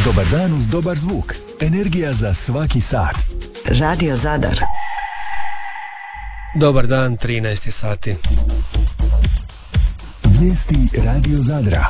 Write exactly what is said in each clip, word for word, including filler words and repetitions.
Dobar dan uz dobar zvuk. Energija za svaki sat. Radio Zadar. Dobar dan, trinaest sati. Vijesti Radio Zadra.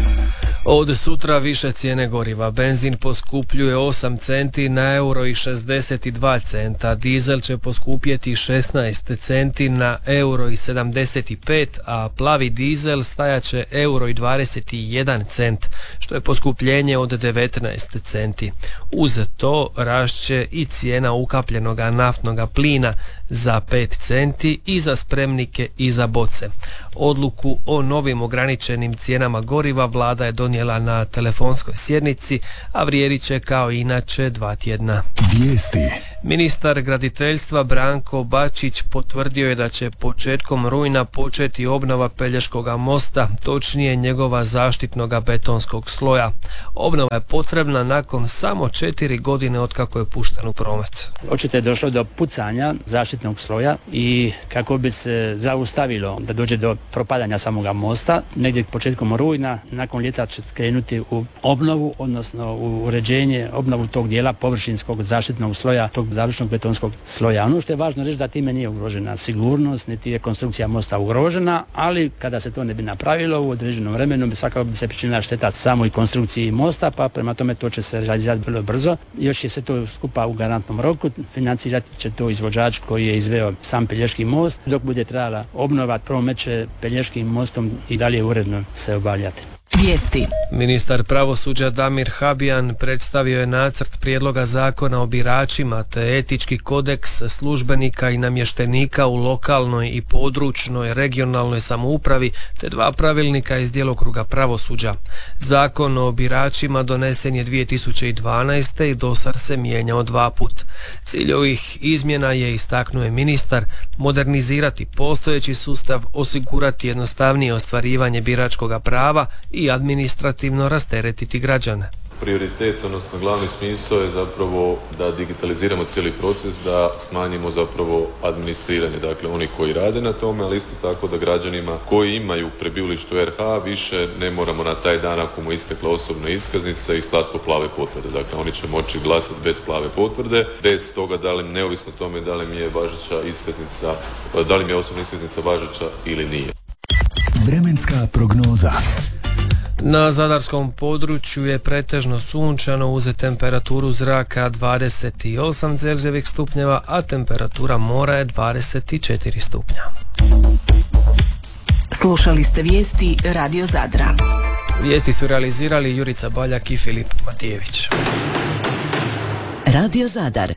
Od sutra više cijene goriva. Benzin poskupljuje osam centi na euro i šezdeset dva centa. Dizel će poskupjeti šesnaest centi na euro i sedamdeset pet, a plavi dizel stajaće euro i dvadeset jedan cent, što je poskupljenje od devetnaest centi. Uz to rašće i cijena ukapljenog naftnog plina za pet centi i za spremnike i za boce. Odluku o novim ograničenim cijenama goriva vlada je donijela na telefonskoj sjednici, a vrijedit će kao inače dva tjedna. Vijesti. Ministar graditeljstva Branko Bačić potvrdio je da će početkom rujna početi obnova Pelješkog mosta, točnije njegova zaštitnog betonskog sloja. Obnova je potrebna nakon samo četiri godine otkako je pušten u promet. Očito je došlo do pucanja zaštitnog sloja i kako bi se zaustavilo da dođe do propadanja samoga mosta, negdje početkom rujna, nakon ljeta će krenuti u obnovu, odnosno u uređenje, obnovu tog dijela površinskog zaštitnog sloja, tog završnog betonskog sloja. Ono što je važno reći da time nije ugrožena sigurnost, niti je konstrukcija mosta ugrožena, ali kada se to ne bi napravilo u određenom vremenu, bi svakako bi se pričinila šteta samoj konstrukciji mosta, pa prema tome to će se realizirati vrlo brzo. Još je se to skupa u garantnom roku, financirati će to izvođač koji je izveo sam Pelješki most. Dok bude trebala obnova, promet će Pelješkim mostom i dalje uredno se obavljati. Vijesti. Ministar pravosuđa Damir Habijan predstavio je nacrt prijedloga zakona o biračima te etički kodeks službenika i namještenika u lokalnoj i područnoj regionalnoj samoupravi te dva pravilnika iz djelokruga pravosuđa. Zakon o biračima donesen je dvije tisuće dvanaeste. i dosad se mijenjao dva put. Cilj ovih izmjena je, istaknuo je ministar, modernizirati postojeći sustav, osigurati jednostavnije ostvarivanje biračkoga prava i administrativno rasteretiti građane. Prioritet, odnosno glavni smisao je zapravo da digitaliziramo cijeli proces, da smanjimo zapravo administriranje, dakle oni koji rade na tome, ali isto tako da građanima koji imaju prebivalište u er ha više ne moramo na taj dan ako mu istekla osobna iskaznica i slati po plave potvrde. Dakle, oni će moći glasati bez plave potvrde, bez toga da li, neovisno tome da li mi je važeća iskaznica, da li mi je osobna iskaznica važeća ili nije. Vremenska prognoza. Na zadarskom području je pretežno sunčano uz temperaturu zraka dvadeset osam celzijevih stupnjeva, a temperatura mora je dvadeset četiri stupnja. Slušali ste vijesti Radio Zadra. Vijesti su realizirali Jurica Baljak i Filip Matijević. Radio Zadar.